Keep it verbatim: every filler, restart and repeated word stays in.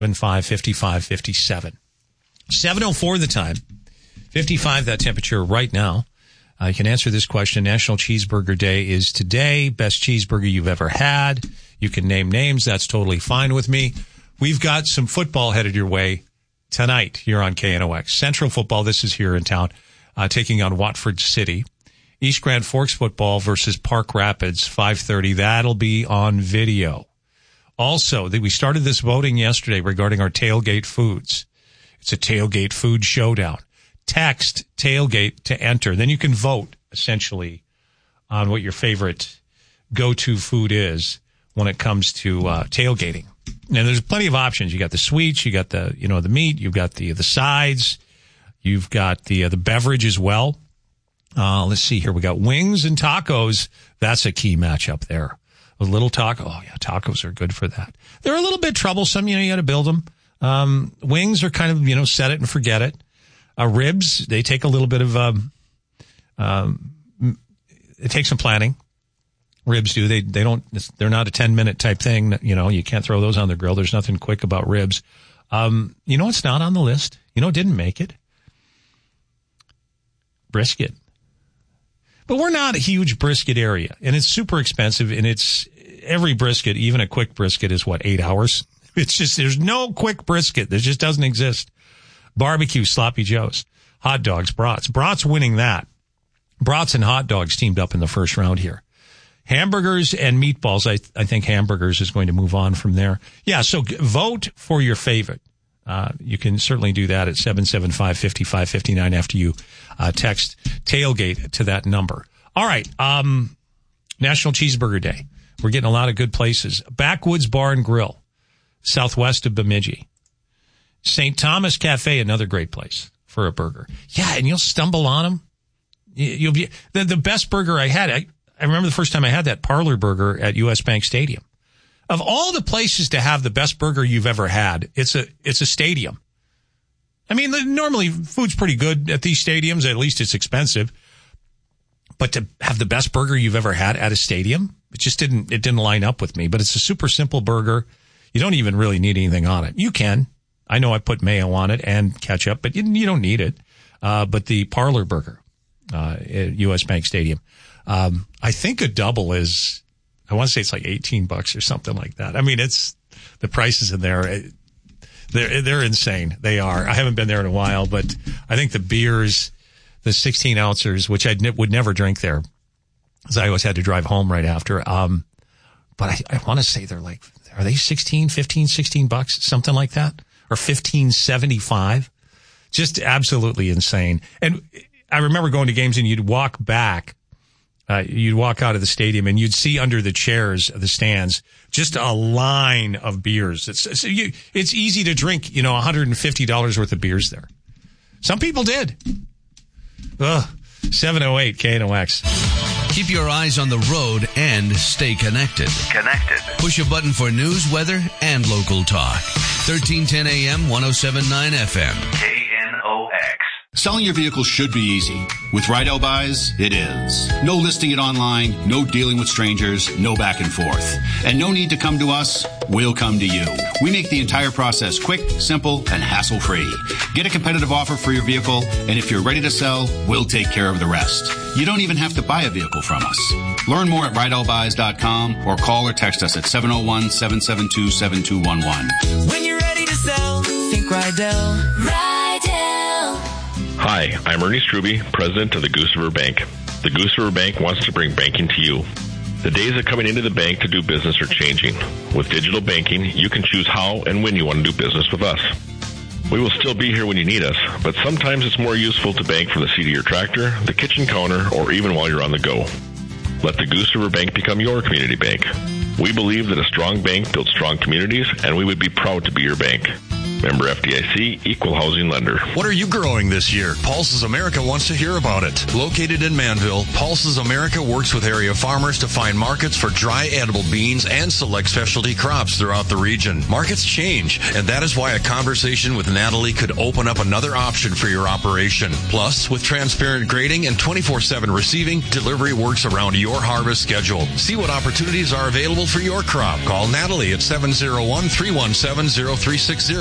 five, fifty-five, fifty-seven. seven oh four the time. fifty-five that temperature right now. Uh, you can answer this question. National Cheeseburger Day is today. Best cheeseburger you've ever had. You can name names. That's totally fine with me. We've got some football headed your way tonight here on K N O X. Central football, this is here in town, uh, taking on Watford City. East Grand Forks football versus Park Rapids, five thirty. That'll be on video. Also, we started this voting yesterday regarding our tailgate foods. It's a tailgate food showdown. Text tailgate to enter. Then you can vote, essentially, on what your favorite go-to food is when it comes to uh, tailgating. And there's plenty of options. You got the sweets, you got the, you know, the meat, you've got the the sides, you've got the uh, the beverage as well. Uh, let's see here. We got wings and tacos. That's a key matchup there. A little taco. Oh yeah, tacos are good for that. They're a little bit troublesome. You know, you got to build them. Um, wings are kind of, you know, set it and forget it. Uh, ribs, they take a little bit of, um, um, it takes some planning. Ribs do. They, they don't, they're not a ten minute type thing. You know, you can't throw those on the grill. There's nothing quick about ribs. Um, you know, it's not on the list. You know, it didn't make it. Brisket. But we're not a huge brisket area, and it's super expensive, and it's every brisket, even a quick brisket, is what, eight hours? It's just, there's no quick brisket. There just doesn't exist. Barbecue, sloppy joes, hot dogs, brats. Brats winning that. Brats and hot dogs teamed up in the first round here. Hamburgers and meatballs, I, I think hamburgers is going to move on from there. Yeah, so vote for your favorite. Uh, you can certainly do that at seven seven five, five five five nine after you uh, text tailgate to that number. All right, um, National Cheeseburger Day. We're getting a lot of good places. Backwoods Bar and Grill, southwest of Bemidji. Saint Thomas Cafe, another great place for a burger. Yeah, and you'll stumble on them. You'll be the, the best burger I had. I, I remember the first time I had that Parlor Burger at U S Bank Stadium. Of all the places to have the best burger you've ever had, it's a it's a stadium. I mean, normally food's pretty good at these stadiums. At least it's expensive. But to have the best burger you've ever had at a stadium, it just didn't it didn't line up with me. But it's a super simple burger. You don't even really need anything on it. You can. I know I put mayo on it and ketchup, but you, you don't need it. Uh, but the Parlor Burger uh, at U S Bank Stadium, um, I think a double is, I want to say it's like eighteen bucks or something like that. I mean, it's, the prices in there, they're, they're insane. They are. I haven't been there in a while, but I think the beers, the sixteen ouncers, which I would never drink there, because I always had to drive home right after. Um, but I, I want to say they're like, are they sixteen, fifteen, sixteen bucks, something like that? Or fifteen seventy-five? Just absolutely insane. And I remember going to games and you'd walk back, uh, you'd walk out of the stadium and you'd see under the chairs of the stands just a line of beers. It's, so you, it's easy to drink, you know, one hundred fifty dollars worth of beers there. Some people did. Ugh. seven oh eight K N O X. Keep your eyes on the road and stay connected. Connected. Push a button for news, weather, and local talk. thirteen ten A M, ten seventy-nine F M. K N O X. Selling your vehicle should be easy. With Rydell Buys, it is. No listing it online, no dealing with strangers, no back and forth. And no need to come to us, we'll come to you. We make the entire process quick, simple, and hassle-free. Get a competitive offer for your vehicle, and if you're ready to sell, we'll take care of the rest. You don't even have to buy a vehicle from us. Learn more at Rydell Buys dot com or call or text us at seven oh one, seven seven two, seven two one one. When you're ready to sell, think Rydell. Rydell. Hi, I'm Ernie Struby, president of the Goose River Bank. The Goose River Bank wants to bring banking to you. The days of coming into the bank to do business are changing. With digital banking, you can choose how and when you want to do business with us. We will still be here when you need us, but sometimes it's more useful to bank from the seat of your tractor, the kitchen counter, or even while you're on the go. Let the Goose River Bank become your community bank. We believe that a strong bank builds strong communities, and we would be proud to be your bank. Member F D I C, Equal Housing Lender. What are you growing this year? Pulses America wants to hear about it. Located in Manville, Pulses America works with area farmers to find markets for dry edible beans and select specialty crops throughout the region. Markets change, and that is why a conversation with Natalie could open up another option for your operation. Plus, with transparent grading and twenty-four seven receiving, delivery works around your harvest schedule. See what opportunities are available for your crop. Call Natalie at seven oh one, three one seven, oh three six oh.